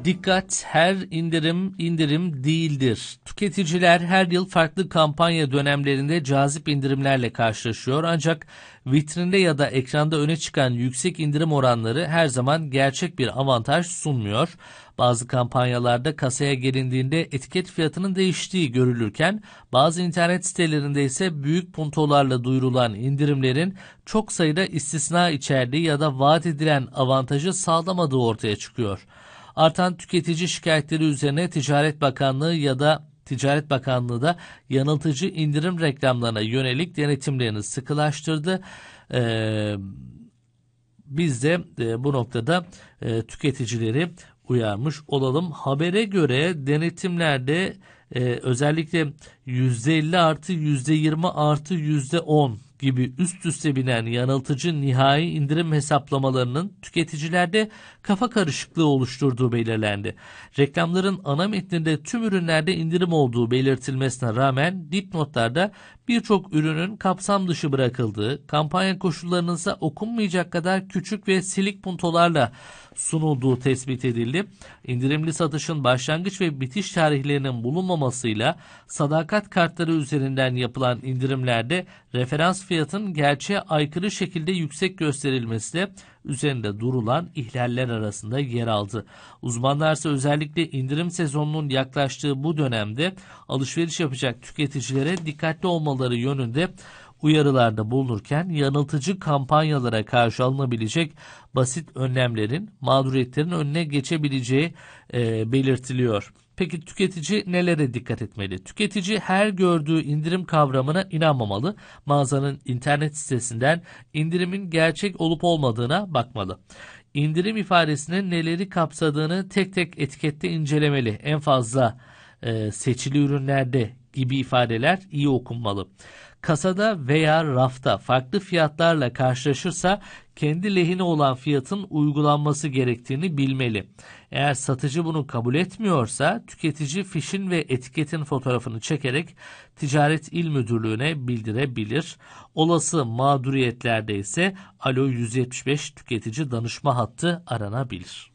Dikkat, her indirim indirim değildir. Tüketiciler her yıl farklı kampanya dönemlerinde cazip indirimlerle karşılaşıyor. Ancak vitrinde ya da ekranda öne çıkan yüksek indirim oranları her zaman gerçek bir avantaj sunmuyor. Bazı kampanyalarda kasaya gelindiğinde etiket fiyatının değiştiği görülürken bazı internet sitelerinde ise büyük puntolarla duyurulan indirimlerin çok sayıda istisna içerdiği ya da vaat edilen avantajı sağlamadığı ortaya çıkıyor. Artan tüketici şikayetleri üzerine Ticaret Bakanlığı da yanıltıcı indirim reklamlarına yönelik denetimlerini sıkılaştırdı. Biz de bu noktada tüketicileri uyarmış olalım. Habere göre denetimlerde özellikle %50 artı %20 artı %10 gibi üst üste binen yanıltıcı nihai indirim hesaplamalarının tüketicilerde kafa karışıklığı oluşturduğu belirlendi. Reklamların ana metninde tüm ürünlerde indirim olduğu belirtilmesine rağmen dipnotlarda birçok ürünün kapsam dışı bırakıldığı, kampanya koşullarının ise okunmayacak kadar küçük ve silik puntolarla sunulduğu tespit edildi. İndirimli satışın başlangıç ve bitiş tarihlerinin bulunmamasıyla sadakat kartları üzerinden yapılan indirimlerde referans fiyatın gerçeğe aykırı şekilde yüksek gösterilmesi de üzerinde durulan ihlaller arasında yer aldı. Uzmanlar ise özellikle indirim sezonunun yaklaştığı bu dönemde alışveriş yapacak tüketicilere dikkatli olmaları yönünde uyarılarda bulunurken yanıltıcı kampanyalara karşı alınabilecek basit önlemlerin mağduriyetlerin önüne geçebileceği belirtiliyor. Peki tüketici nelere dikkat etmeli? Tüketici her gördüğü indirim kavramına inanmamalı. Mağazanın internet sitesinden indirimin gerçek olup olmadığına bakmalı. İndirim ifadesinin neleri kapsadığını tek tek etikette incelemeli. En fazla seçili ürünlerde gibi ifadeler iyi okunmalı. Kasada veya rafta farklı fiyatlarla karşılaşırsa kendi lehine olan fiyatın uygulanması gerektiğini bilmeli. Eğer satıcı bunu kabul etmiyorsa tüketici fişin ve etiketin fotoğrafını çekerek Ticaret İl Müdürlüğü'ne bildirebilir. Olası mağduriyetlerde ise Alo 175 tüketici danışma hattı aranabilir.